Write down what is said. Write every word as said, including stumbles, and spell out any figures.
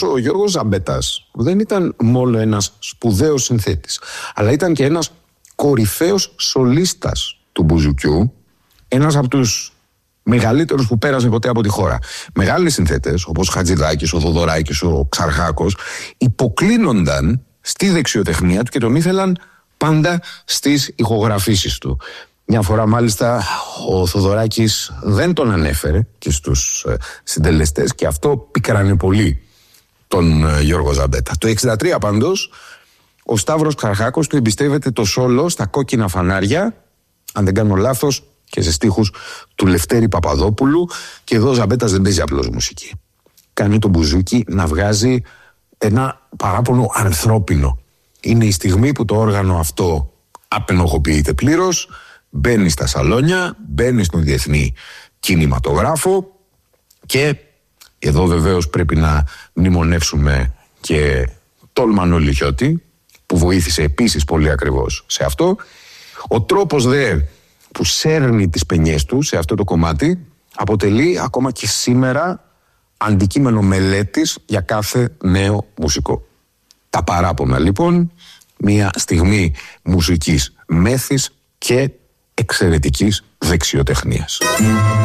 Όμως ο Γιώργος Ζαμπέτας δεν ήταν μόνο ένας σπουδαίος συνθέτης, αλλά ήταν και ένας κορυφαίος σολίστας του μπουζουκιού, ένας από τους μεγαλύτερους που πέρασε ποτέ από τη χώρα. Μεγάλοι συνθέτες, όπως ο Χατζηδάκης, ο Θοδωράκης, ο Ξαρχάκος, υποκλίνονταν στη δεξιοτεχνία του και τον ήθελαν πάντα στις ηχογραφήσεις του. Μια φορά μάλιστα ο Θοδωράκης δεν τον ανέφερε και στους ε, συντελεστές και αυτό πίκρανε πολύ τον ε, Γιώργο Ζαμπέτα. Το εξήντα τρία πάντως ο Σταύρος Ξαρχάκος του εμπιστεύεται το σόλο στα Κόκκινα Φανάρια, αν δεν κάνω λάθος, και σε στίχους του Λευτέρη Παπαδόπουλου, και εδώ ο Ζαμπέτας δεν παίζει απλώς μουσική. Κάνει το μπουζούκι να βγάζει ένα παράπονο ανθρώπινο. Είναι η στιγμή που το όργανο αυτό απενοχοποιείται πλήρως, μπαίνει στα σαλόνια, μπαίνει στον διεθνή κινηματογράφο, και εδώ βεβαίως πρέπει να μνημονεύσουμε και τον Μανώλη Χιώτη, που βοήθησε επίσης πολύ ακριβώς σε αυτό. Ο τρόπος δε που σέρνει τις παινιές του σε αυτό το κομμάτι αποτελεί ακόμα και σήμερα αντικείμενο μελέτης για κάθε νέο μουσικό. Τα παράπονα λοιπόν, μια στιγμή μουσικής μέθης και εξαιρετικής δεξιοτεχνίας.